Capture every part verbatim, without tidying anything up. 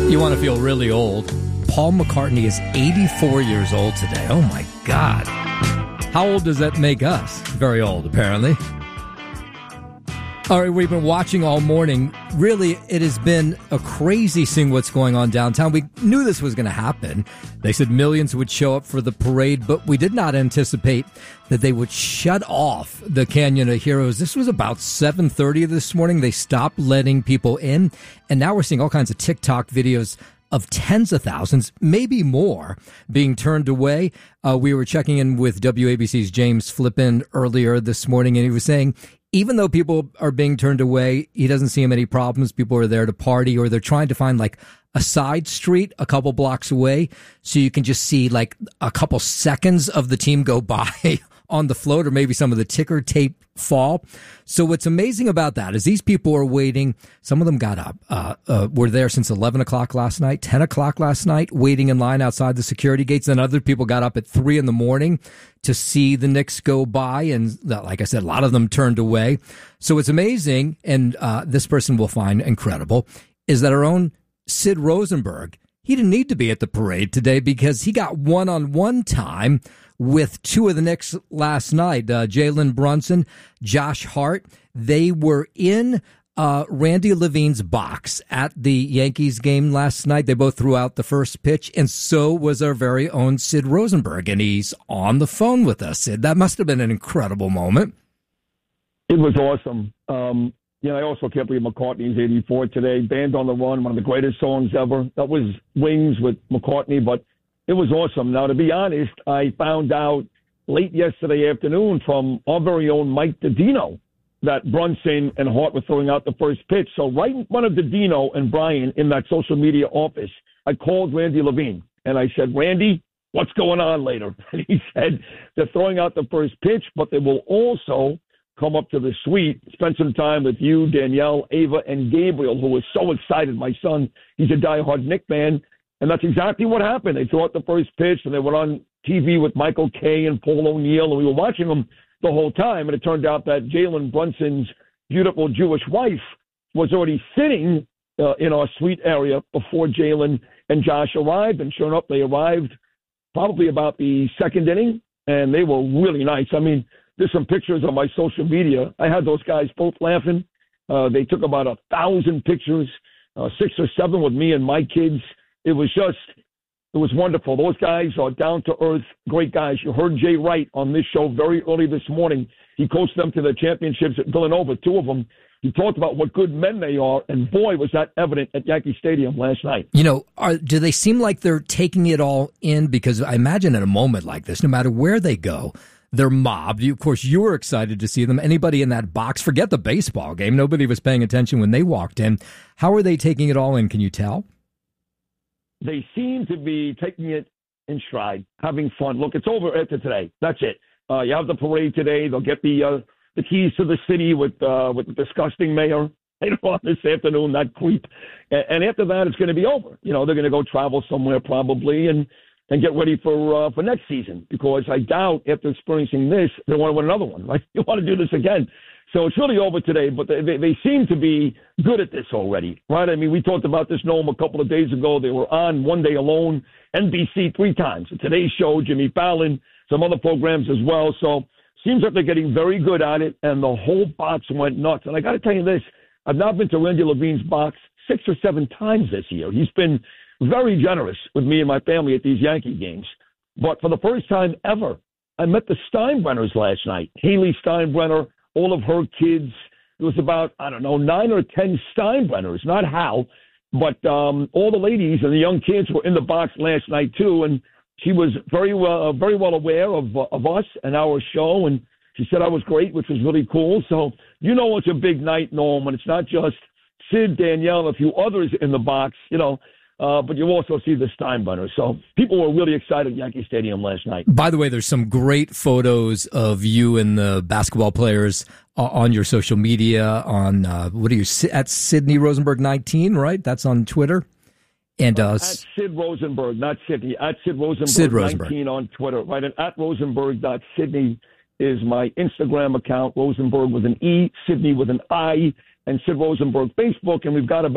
You want to feel really old. Paul McCartney is eighty-four years old today. Oh, my God. How old does that make us? Very old, apparently. All right, we've been watching all morning. Really, it has been a crazy seeing what's going on downtown. We knew this was going to happen. They said millions would show up for the parade, but we did not anticipate that they would shut off the Canyon of Heroes. This was about seven thirty this morning. They stopped letting people in, and now we're seeing all kinds of TikTok videos of tens of thousands, maybe more, being turned away. Uh, we were checking in with W A B C's James Flippin earlier this morning, and he was saying even though people are being turned away, he doesn't see any problems. People are there to party, or they're trying to find like a side street a couple blocks away so you can just see like a couple seconds of the team go by on the float, or maybe some of the ticker tape fall. So what's amazing about that is these people are waiting. Some of them got up, uh, uh, were there since eleven o'clock last night, ten o'clock last night, waiting in line outside the security gates. And other people got up at three in the morning to see the Knicks go by. And like I said, a lot of them turned away. So it's amazing. And uh, this person will find incredible is that our own Sid Rosenberg, he didn't need to be at the parade today because he got one-on-one time with two of the Knicks last night, uh, Jalen Brunson, Josh Hart. They were in uh, Randy Levine's box at the Yankees game last night. They both threw out the first pitch, and so was our very own Sid Rosenberg, and he's on the phone with us. Sid, that must have been an incredible moment. It was awesome. Um, you know, I also can't believe McCartney's eighty-four today. Band on the Run, one of the greatest songs ever. That was Wings with McCartney, but it was awesome. Now, to be honest, I found out late yesterday afternoon from our very own Mike DiDino that Brunson and Hart were throwing out the first pitch. So right in front of DiDino and Brian in that social media office, I called Randy Levine, and I said, Randy, what's going on later? And he said they're throwing out the first pitch, but they will also come up to the suite, spend some time with you, Danielle, Ava, and Gabriel, who was so excited. My son, he's a diehard Knick fan. And that's exactly what happened. They threw out the first pitch, and they went on T V with Michael Kay and Paul O'Neill, and we were watching them the whole time. And it turned out that Jalen Brunson's beautiful Jewish wife was already sitting uh, in our suite area before Jalen and Josh arrived. And sure enough, they arrived probably about the second inning, and they were really nice. I mean, there's some pictures on my social media. I had those guys both laughing. Uh, they took about a thousand pictures, uh, six or seven with me and my kids. It was just, it was wonderful. Those guys are down-to-earth, great guys. You heard Jay Wright on this show very early this morning. He coached them to the championships at Villanova, two of them. He talked about what good men they are, and boy, was that evident at Yankee Stadium last night. You know, are, do they seem like they're taking it all in? Because I imagine at a moment like this, no matter where they go, they're mobbed. You, of course, you were excited to see them. Anybody in that box, forget the baseball game. Nobody was paying attention when they walked in. How are they taking it all in? Can you tell? They seem to be taking it in stride, having fun. Look, it's over after today. That's it. Uh, you have the parade today. They'll get the uh, the keys to the city with uh, with the disgusting mayor later on this afternoon, that creep. And, and after that, it's going to be over. You know, they're going to go travel somewhere probably and, and get ready for uh, for next season, because I doubt after experiencing this, they want to win another one. Right? You want to do this again. So it's really over today, but they, they, they seem to be good at this already, right? I mean, we talked about this, Noam, a couple of days ago. They were on One Day Alone, N B C three times. Today's Show, Jimmy Fallon, some other programs as well. So seems like they're getting very good at it, and the whole box went nuts. And I got to tell you this, I've now been to Randy Levine's box six or seven times this year. He's been very generous with me and my family at these Yankee games. But for the first time ever, I met the Steinbrenners last night. Haley Steinbrenner, all of her kids. It was about, I don't know, nine or ten Steinbrenners, not Hal, but um, all the ladies and the young kids were in the box last night too. And she was very well, uh, very well aware of uh, of us and our show, and she said I was great, which was really cool. So you know it's a big night, Norm, and it's not just Sid, Danielle, and a few others in the box, you know. Uh, but you also see the Steinbrenner. So people were really excited at Yankee Stadium last night. By the way, there's some great photos of you and the basketball players uh, on your social media on, uh, what are you, at Sydney Rosenberg nineteen, right? That's on Twitter. And uh, uh, At Sid Rosenberg, not Sydney. At Sid Rosenberg, Sid Rosenberg nineteen on Twitter. Right, and at Rosenberg dot Sydney is my Instagram account, Rosenberg with an E, Sydney with an I, and Sid Rosenberg Facebook. And we've got about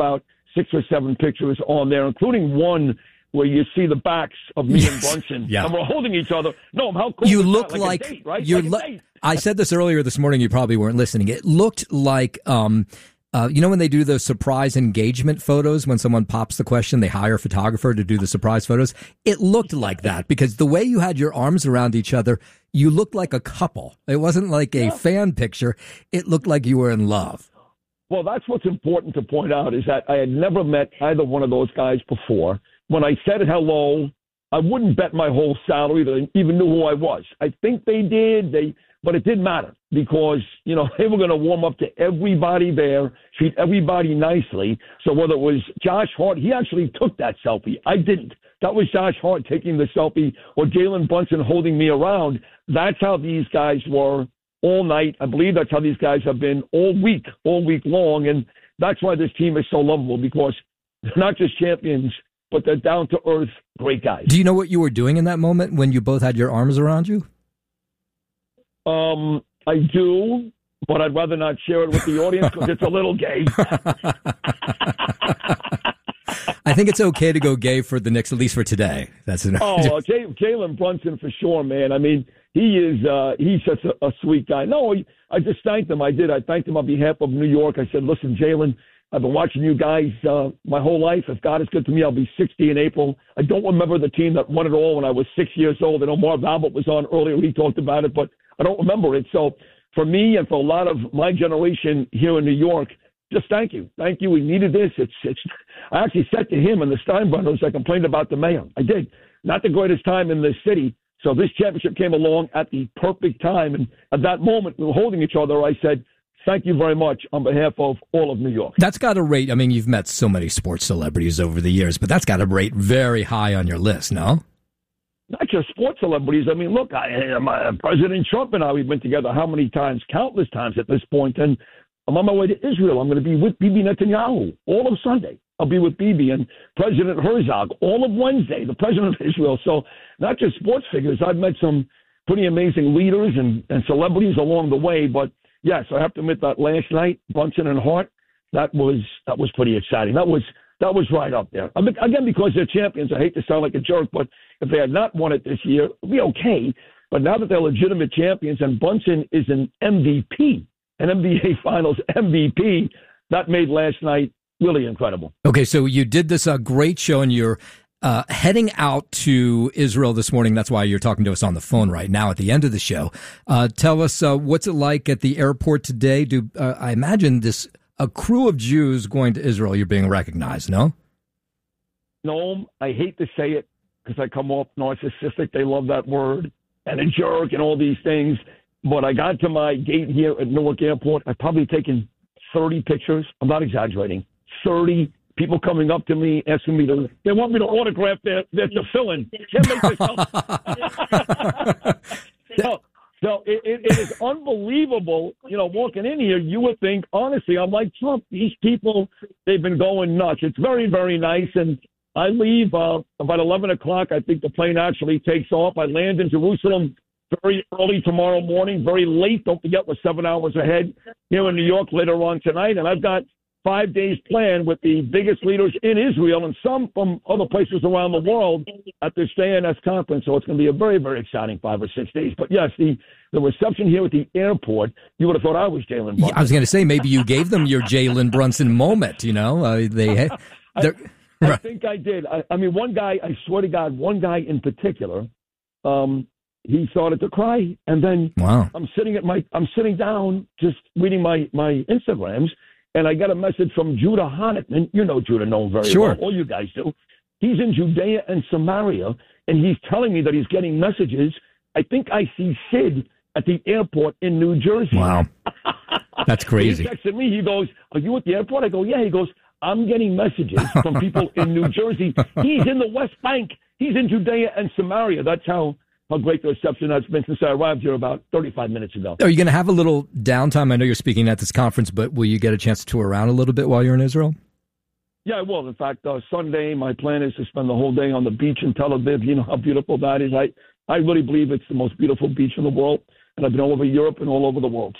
six or seven pictures on there, including one where you see the backs of me yes. and Brunson, yeah. and we're holding each other. No, how cool you is look that? like, like a date, right? you're. Like a Lo- date. I said this earlier this morning. You probably weren't listening. It looked like, um, uh, you know, when they do those surprise engagement photos, when someone pops the question, they hire a photographer to do the surprise photos. It looked like that because the way you had your arms around each other, you looked like a couple. It wasn't like a yeah. fan picture. It looked like you were in love. Well, that's what's important to point out is that I had never met either one of those guys before. When I said hello, I wouldn't bet my whole salary that they even knew who I was. I think they did, they, but it didn't matter because, you know, they were going to warm up to everybody there, treat everybody nicely. So whether it was Josh Hart, he actually took that selfie. I didn't. That was Josh Hart taking the selfie or Jalen Brunson holding me around. That's how these guys were all night. I believe that's how these guys have been all week, all week long. And that's why this team is so lovable because they're not just champions, but they're down-to-earth, great guys. Do you know what you were doing in that moment when you both had your arms around you? Um, I do, but I'd rather not share it with the audience because it's a little gay. I think it's okay to go gay for the Knicks, at least for today. That's enough. Oh, J- Jalen Brunson for sure, man. I mean, he is uh, he's such a, a sweet guy. No, I just thanked him. I did. I thanked him on behalf of New York. I said, listen, Jalen, I've been watching you guys uh, my whole life. If God is good to me, I'll be sixty in April. I don't remember the team that won it all when I was six years old. I know Marv Albert was on earlier. He talked about it, but I don't remember it. So for me and for a lot of my generation here in New York, just thank you. Thank you. We needed this. It's, it's, I actually said to him and the Steinbrenners, I complained about the mayor. I did. Not the greatest time in the city. So this championship came along at the perfect time. And at that moment, we were holding each other. I said, thank you very much on behalf of all of New York. That's got to rate, I mean, you've met so many sports celebrities over the years, but that's got to rate very high on your list, no? Not just sports celebrities. I mean, look, I, my, President Trump and I, we've been together how many times? Countless times at this point. And I'm on my way to Israel. I'm going to be with Bibi Netanyahu all of Sunday. I'll be with Bibi and President Herzog all of Wednesday, the president of Israel. So not just sports figures. I've met some pretty amazing leaders and, and celebrities along the way, but yes, I have to admit that last night, Brunson and Hart, that was that was pretty exciting. That was that was right up there. I mean, again, because they're champions. I hate to sound like a jerk, but if they had not won it this year, it'd be okay. But now that they're legitimate champions and Brunson is an M V P, an N B A Finals M V P, that made last night really incredible. Okay, so you did this uh, great show, and you're uh, heading out to Israel this morning. That's why you're talking to us on the phone right now at the end of the show. Uh, tell us, uh, what's it like at the airport today? Do uh, I imagine this a crew of Jews going to Israel, you're being recognized, no? No, I hate to say it because I come off narcissistic. They love that word, and a jerk and all these things. But I got to my gate here at Newark Airport. I've probably taken thirty pictures. I'm not exaggerating. thirty people coming up to me, asking me to, they want me to autograph their, their to fill in. Can't make this up. so, so it, it, it is unbelievable. You know, walking in here, you would think, honestly, I'm like Trump. These people, they've been going nuts. It's very, very nice. And I leave uh, about eleven o'clock. I think the plane actually takes off. I land in Jerusalem very early tomorrow morning, very late. Don't forget, we're seven hours ahead here in New York later on tonight. And I've got five days planned with the biggest leaders in Israel and some from other places around the world at this J N S conference. So it's going to be a very, very exciting five or six days. But yes, the, the reception here at the airport, you would have thought I was Jalen Brunson. Yeah, I was going to say, maybe you gave them your Jalen Brunson moment, you know? Uh, they, I, I think I did. I, I mean, one guy, I swear to God, one guy in particular, um, he started to cry. And then wow. I'm sitting at my, I'm sitting down just reading my, my Instagrams. And I got a message from Judah Honickman. You know Judah, know him very sure. well. All you guys do. He's in Judea and Samaria, and he's telling me that he's getting messages. I think I see Sid at the airport in New Jersey. Wow. That's crazy. He texted me. He goes, are you at the airport? I go, yeah. He goes, I'm getting messages from people in New Jersey. He's in the West Bank. He's in Judea and Samaria. That's how how great the reception has been since I arrived here about thirty-five minutes ago. Are you going to have a little downtime? I know you're speaking at this conference, but will you get a chance to tour around a little bit while you're in Israel? Yeah, I will. In fact, uh, Sunday, my plan is to spend the whole day on the beach in Tel Aviv. You know how beautiful that is. I, I really believe it's the most beautiful beach in the world, and I've been all over Europe and all over the world. So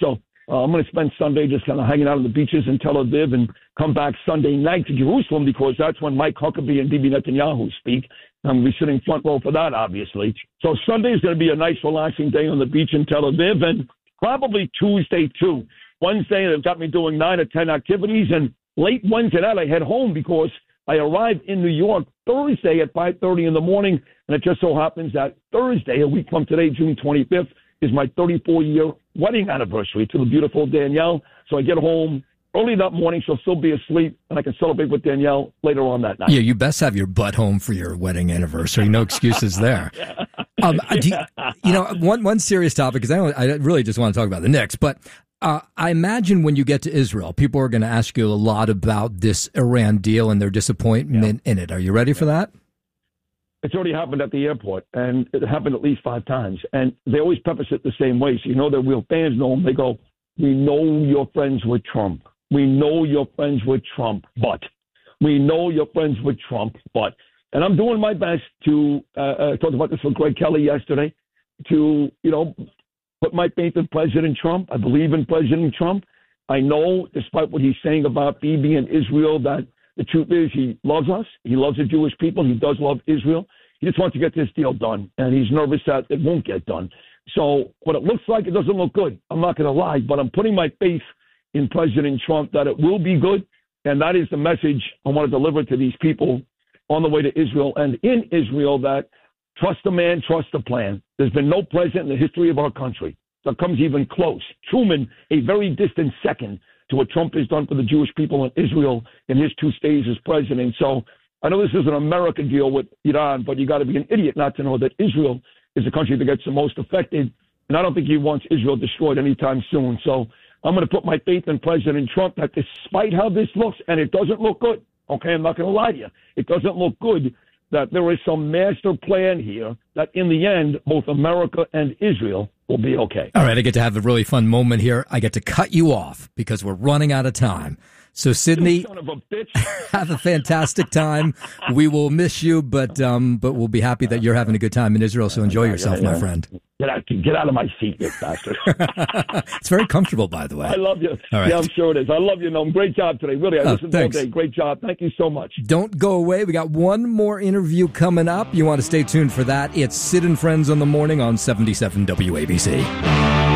Uh, I'm going to spend Sunday just kind of hanging out on the beaches in Tel Aviv and come back Sunday night to Jerusalem because that's when Mike Huckabee and Bibi Netanyahu speak. I'm going to be sitting front row for that, obviously. So Sunday is going to be a nice, relaxing day on the beach in Tel Aviv, and probably Tuesday, too. Wednesday, they've got me doing nine or ten activities, and late Wednesday night, I head home because I arrived in New York Thursday at five thirty in the morning, and it just so happens that Thursday, a week from today, June twenty-fifth, is my thirty-four-year wedding anniversary to the beautiful Danielle. So I get home early that morning. She'll still be asleep, and I can celebrate with Danielle later on that night. Yeah, you best have your butt home for your wedding anniversary. No excuses there. Um, do you, you know, one one serious topic, because I, don't- I really just want to talk about the Knicks, but uh, I imagine when you get to Israel, people are going to ask you a lot about this Iran deal and their disappointment yeah. in it. Are you ready for that? It's already happened at the airport, and it happened at least five times. And they always preface it the same way. So you know that real fans know them. They go, we know you're friends with Trump. We know you're friends with Trump, but. We know you're friends with Trump, but. And I'm doing my best to, uh, uh, I talked about this with Greg Kelly yesterday, to, you know, put my faith in President Trump. I believe in President Trump. I know, despite what he's saying about Bibi and Israel, that the truth is he loves us. He loves the Jewish people. He does love Israel. He just wants to get this deal done, and he's nervous that it won't get done. So what it looks like, it doesn't look good. I'm not going to lie, but I'm putting my faith in President Trump that it will be good, and that is the message I want to deliver to these people on the way to Israel and in Israel, that trust the man, trust the plan. There's been no president in the history of our country that comes even close. Truman, a very distant second to what Trump has done for the Jewish people in Israel in his two stays as president. So I know this is an American deal with Iran, but you got to be an idiot not to know that Israel is the country that gets the most affected, and I don't think he wants Israel destroyed anytime soon. So I'm going to put my faith in President Trump that despite how this looks, and it doesn't look good, okay, I'm not going to lie to you, it doesn't look good, that there is some master plan here that in the end, both America and Israel will be okay. All right, I get to have a really fun moment here. I get to cut you off because we're running out of time. So, Sydney, son of a bitch. Have a fantastic time. We will miss you, but um, but we'll be happy that you're having a good time in Israel. So enjoy yourself, yeah, yeah. my friend. Get out, get out of my seat, you bastard. It's very comfortable, by the way. I love you. All right. Yeah, I'm sure it is. I love you, Noam. Great job today. Really, I oh, listened thanks. all day. Great job. Thank you so much. Don't go away. We got one more interview coming up. You want to stay tuned for that. It's Sid and Friends on the Morning on seventy-seven W A B C.